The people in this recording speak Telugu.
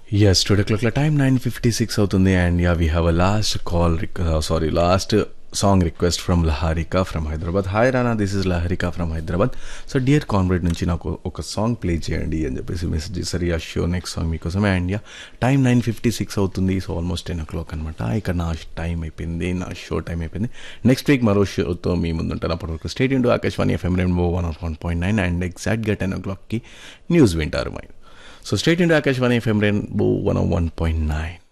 Yes, today clock time 9:56 అవుతుంది and yeah we have a last call last song request from లహారిక from Hyderabad. Hi Rana, this is లహారిక from Hyderabad. So dear comrade నుంచి నాకు ఒక సాంగ్ ప్లే చేయండి అని చెప్పేసి మెసేజ్ చేశారు. యా షో నెక్స్ట్ సాంగ్ మీకోసమే. అండ్ యా టైం 9:56 అవుతుంది. సో ఆల్మోస్ట్ 10 o'clock అనమాట. ఇక నా టైం అయిపోయింది, నా షో టైం అయిపోయింది. నెక్స్ట్ వీక్ మరో షోతో మీ ముందు ఉంటాను. అప్పటివరకు state into Akashvani FM rainbow 101.9 and ఎగ్జాక్ట్గా 10 o'clockకి న్యూస్ వింటారు. So straight into Akashvani FM Rainbow 101.9.